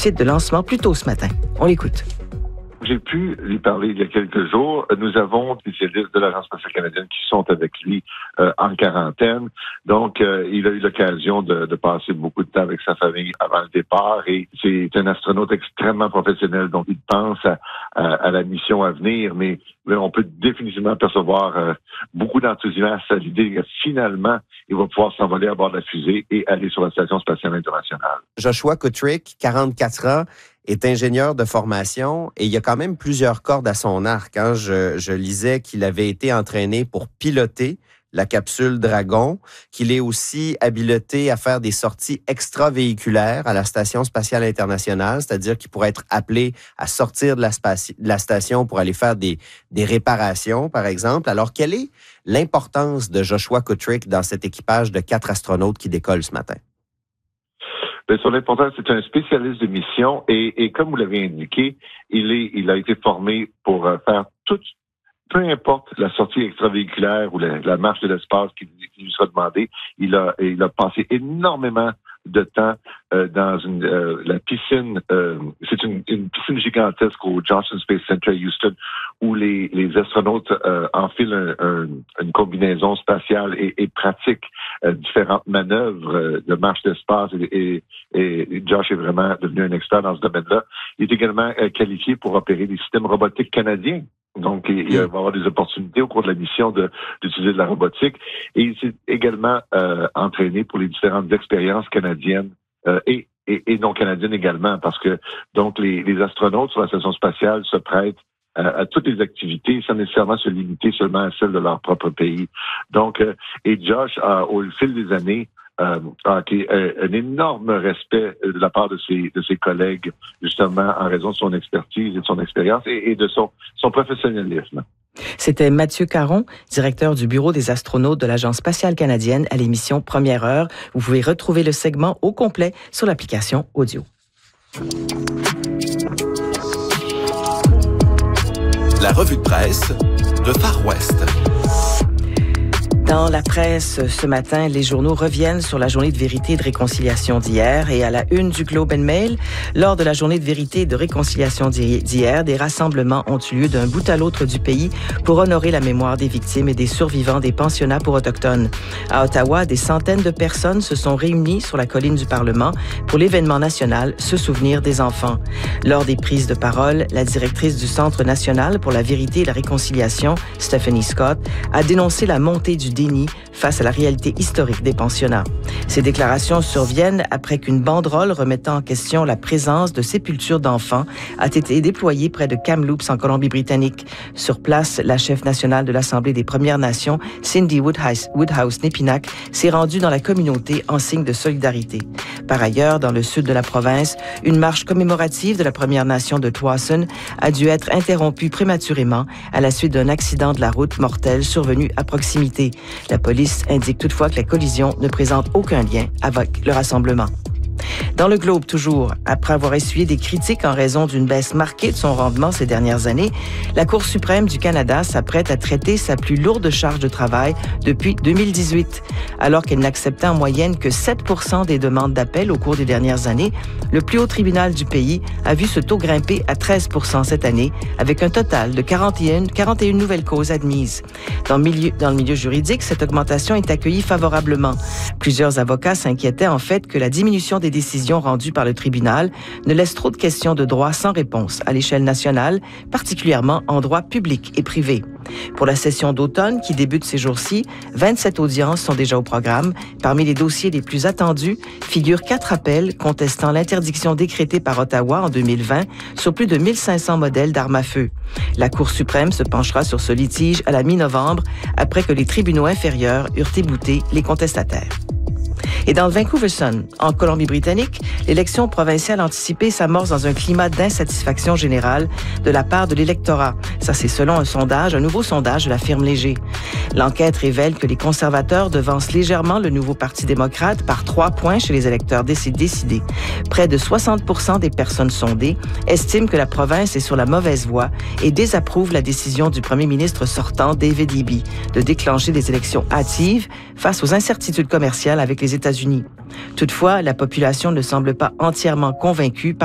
site de lancement plus tôt ce matin. On l'écoute. J'ai pu lui parler il y a quelques jours. Nous avons des spécialistes de l'Agence spatiale canadienne qui sont avec lui en quarantaine. Donc, il a eu l'occasion de passer beaucoup de temps avec sa famille avant le départ. Et c'est un astronaute extrêmement professionnel. Donc, il pense à la mission à venir. Mais on peut définitivement percevoir beaucoup d'enthousiasme à l'idée que finalement, il va pouvoir s'envoler à bord de la fusée et aller sur la Station spatiale internationale. Joshua Kutrick, 44 ans, est ingénieur de formation et il y a quand même plusieurs cordes à son arc. Hein. Je lisais qu'il avait été entraîné pour piloter la capsule Dragon, qu'il est aussi habilité à faire des sorties extravéhiculaires à la Station spatiale internationale, c'est-à-dire qu'il pourrait être appelé à sortir de la station pour aller faire des réparations, par exemple. Alors, quelle est l'importance de Joshua Kutrick dans cet équipage de 4 astronautes qui décollent ce matin? Bien, son importance, c'est un spécialiste de mission et comme vous l'avez indiqué, il a été formé pour faire peu importe la sortie extravéhiculaire ou la marche de l'espace qui lui sera demandée. Il a passé énormément de temps dans la piscine. C'est une piscine gigantesque au Johnson Space Center à Houston où les astronautes enfilent une combinaison spatiale et pratiquent différentes manœuvres de marche d'espace. Et Josh est vraiment devenu un expert dans ce domaine-là. Il est également qualifié pour opérer des systèmes robotiques canadiens. Donc, il va y avoir des opportunités au cours de la mission d'utiliser de la robotique. Et il s'est également entraîné pour les différentes expériences canadiennes et non canadiennes également, parce que donc les astronautes sur la station spatiale se prêtent à toutes les activités sans nécessairement se limiter seulement à celles de leur propre pays. Donc, et Josh, au fil des années, a un énorme respect de la part de ses collègues, justement, en raison de son expertise et de son expérience et de son professionnalisme. C'était Mathieu Caron, directeur du Bureau des astronautes de l'Agence spatiale canadienne à l'émission Première Heure. Vous pouvez retrouver le segment au complet sur l'application audio. La revue de presse de Far West. Dans la presse, ce matin, les journaux reviennent sur la journée de vérité et de réconciliation d'hier. Et à la une du Globe and Mail, lors de la journée de vérité et de réconciliation d'hier, des rassemblements ont eu lieu d'un bout à l'autre du pays pour honorer la mémoire des victimes et des survivants des pensionnats pour Autochtones. À Ottawa, des centaines de personnes se sont réunies sur la colline du Parlement pour l'événement national Se souvenir des enfants. Lors des prises de parole, la directrice du Centre national pour la vérité et la réconciliation, Stephanie Scott, a dénoncé la montée du déni face à la réalité historique des pensionnats. Ces déclarations surviennent après qu'une banderole remettant en question la présence de sépultures d'enfants a été déployée près de Kamloops en Colombie-Britannique. Sur place, la chef nationale de l'Assemblée des Premières Nations, Cindy Woodhouse-Nepinack, s'est rendue dans la communauté en signe de solidarité. Par ailleurs, dans le sud de la province, une marche commémorative de la Première Nation de Tsawwassen a dû être interrompue prématurément à la suite d'un accident de la route mortel survenu à proximité. La police indique toutefois que la collision ne présente aucun lien avec le rassemblement. Dans le Globe, toujours, après avoir essuyé des critiques en raison d'une baisse marquée de son rendement ces dernières années, la Cour suprême du Canada s'apprête à traiter sa plus lourde charge de travail depuis 2018. Alors qu'elle n'acceptait en moyenne que 7% des demandes d'appel au cours des dernières années, le plus haut tribunal du pays a vu ce taux grimper à 13% cette année, avec un total de 41 nouvelles causes admises. Dans le milieu juridique, cette augmentation est accueillie favorablement. Plusieurs avocats s'inquiétaient en fait que la diminution des décisions rendues par le tribunal ne laisse trop de questions de droit sans réponse à l'échelle nationale, particulièrement en droit public et privé. Pour la session d'automne qui débute ces jours-ci, 27 audiences sont déjà au programme. Parmi les dossiers les plus attendus figurent 4 appels contestant l'interdiction décrétée par Ottawa en 2020 sur plus de 1500 modèles d'armes à feu. La Cour suprême se penchera sur ce litige à la mi-novembre après que les tribunaux inférieurs eurent ébouté les contestataires. Et dans le Vancouver Sun, en Colombie-Britannique, l'élection provinciale anticipée s'amorce dans un climat d'insatisfaction générale de la part de l'électorat. Ça, c'est selon un nouveau sondage de la firme Léger. L'enquête révèle que les conservateurs devancent légèrement le nouveau Parti démocrate par 3 points chez les électeurs décidés. Près de 60% des personnes sondées estiment que la province est sur la mauvaise voie et désapprouvent la décision du premier ministre sortant, David Eby, de déclencher des élections hâtives face aux incertitudes commerciales avec les États-Unis. Toutefois, la population ne semble pas entièrement convaincue par